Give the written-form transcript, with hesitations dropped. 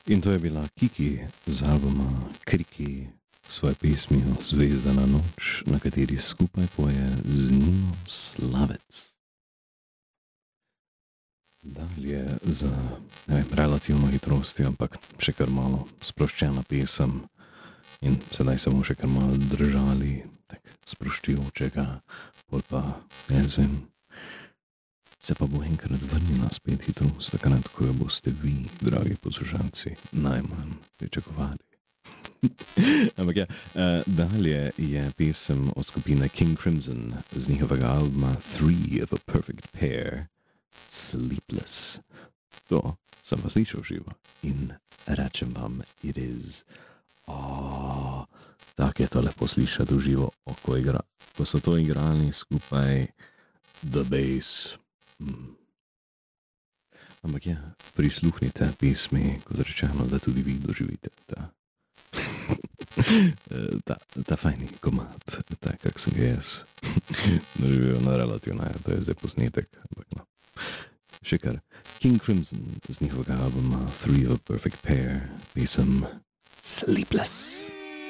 In to je bila Kiki z albuma Kriki, svoje pesmijo Zvezdana noč, na kateri skupaj poje z Nino Slavec. Dalje za relativno hitrosti, ampak še kar malo sproščena pesem in sedaj se bomo še kar malo držali tak sproščujočega, pol pa, jaz vem, se pa bo enkrat vrnila spet hitrost, takrat, ko jo boste vi, dragi poslušalci, najmanj pričakovali. Ampak ja, dalje je pesem od skupine King Crimson z njihovega albuma Three of a Perfect Pair, Sleepless. To sem pa slišal živo in rečem vam, it is. Tako je to lepo slišati v živo, ko so to igrali skupaj The Bass. Ampak ja, prisluhnite pesmi, kot rečeno, da tudi vi doživite ta fajni komad, tak kak sem ga jaz doživel na relativno, to je zdaj posnetek, ampak no. Še kar, King Crimson z njihovega albuma Three of a Perfect Pair, pesem Sleepless.